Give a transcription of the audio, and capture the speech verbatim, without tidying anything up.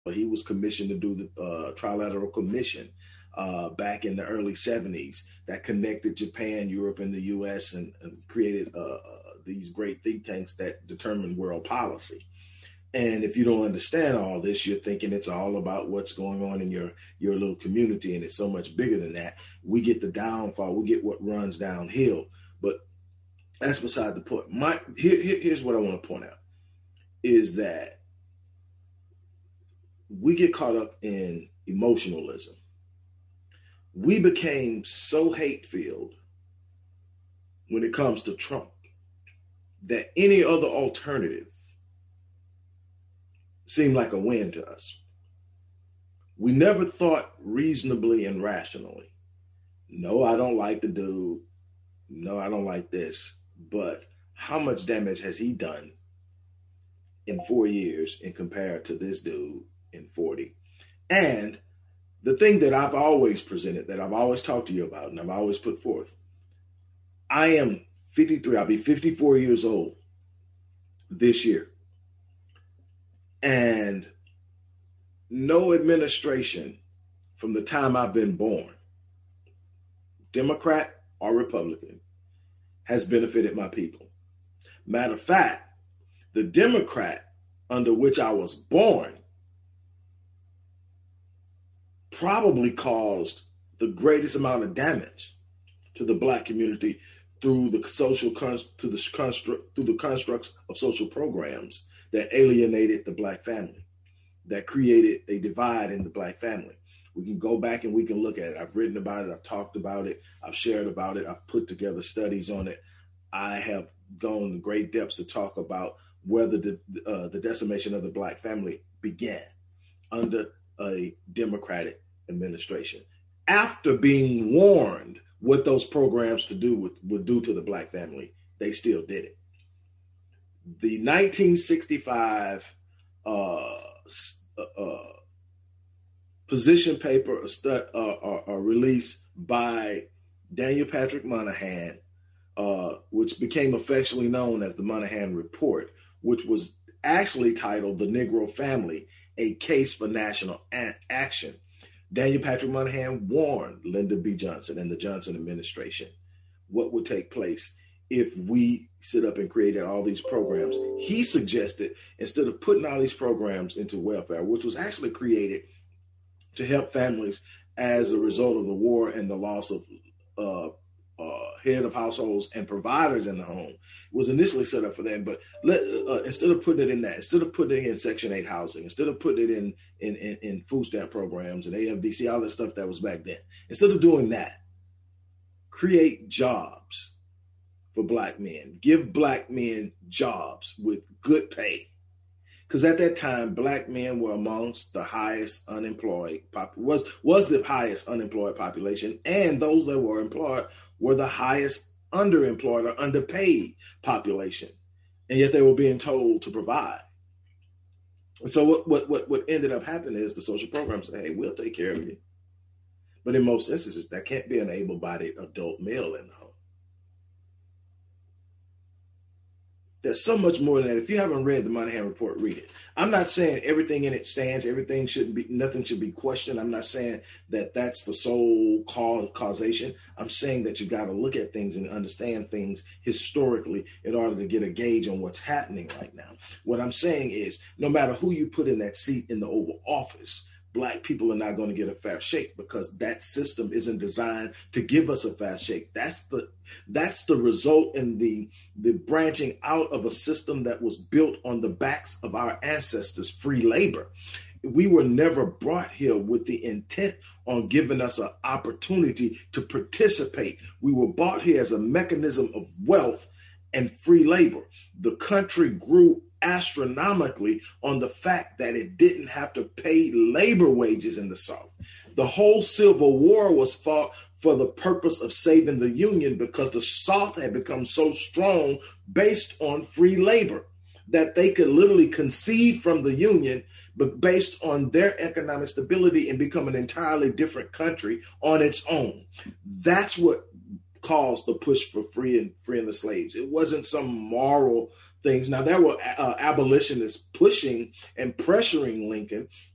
He was commissioned to do the uh, Trilateral Commission uh, back in the early seventies that connected Japan, Europe, and the U S and, and created uh, these great think tanks that determine world policy. And if you don't understand all this, you're thinking it's all about what's going on in your, your little community, and it's so much bigger than that. We get the downfall, we get what runs downhill, but that's beside the point. My here, here, here's what I want to point out, is that we get caught up in emotionalism. We became so hate-filled when it comes to Trump that any other alternative seemed like a win to us. We never thought reasonably and rationally. No, I don't like the dude. No, I don't like this. But how much damage has he done in four years in compared to this dude in forty? And the thing that I've always presented, that I've always talked to you about, and I've always put forth, I am fifty-three. I'll be fifty-four years old this year. And no administration from the time I've been born, Democrat or Republican, has benefited my people. Matter of fact, the Democrat under which I was born probably caused the greatest amount of damage to the Black community through the social con- to the construct through the constructs of social programs that alienated the Black family, that created a divide in the Black family. We can go back and we can look at it. I've written about it. I've talked about it. I've shared about it. I've put together studies on it. I have gone to great depths to talk about whether the uh, the decimation of the Black family began under a Democratic administration. After being warned what those programs to do would, would do to the Black family, they still did it. The nineteen sixty-five uh, uh, position paper a stu- uh, uh, uh, released by Daniel Patrick Moynihan, uh, which became affectionately known as the Moynihan Report, which was actually titled The Negro Family, A Case for National a- Action. Daniel Patrick Moynihan warned Lyndon B. Johnson and the Johnson administration what would take place if we sit up and created all these programs. He suggested, instead of putting all these programs into welfare, which was actually created to help families as a result of the war and the loss of uh, uh, head of households and providers in the home, it was initially set up for them. But let, uh, instead of putting it in that, instead of putting it in Section eight housing, instead of putting it in, in, in, in food stamp programs and A F D C, all that stuff that was back then, instead of doing that, create jobs for Black men. Give Black men jobs with good pay. Because at that time, Black men were amongst the highest unemployed, pop- was, was the highest unemployed population, and those that were employed were the highest underemployed or underpaid population. And yet they were being told to provide. And so what, what, what, what ended up happening is the social programs said, hey, we'll take care of you. But in most instances, that can't be an able-bodied adult male in the home. There's so much more than that. If you haven't read the Moynihan Report, read it. I'm not saying everything in it stands. Everything shouldn't be, nothing should be questioned. I'm not saying that that's the sole cause, causation. I'm saying that you got to look at things and understand things historically in order to get a gauge on what's happening right now. What I'm saying is, no matter who you put in that seat in the Oval Office, Black people are not going to get a fair shake, because that system isn't designed to give us a fair shake. That's the that's the result in the the branching out of a system that was built on the backs of our ancestors' free labor. We were never brought here with the intent on giving us an opportunity to participate. We were brought here as a mechanism of wealth and free labor. The country grew astronomically on the fact that it didn't have to pay labor wages in the South. The whole Civil War was fought for the purpose of saving the Union, because the South had become so strong based on free labor that they could literally concede from the Union, but based on their economic stability, and become an entirely different country on its own. That's what caused the push for free and freeing the slaves. It wasn't some moral things. Now, there were uh, abolitionists pushing and pressuring Lincoln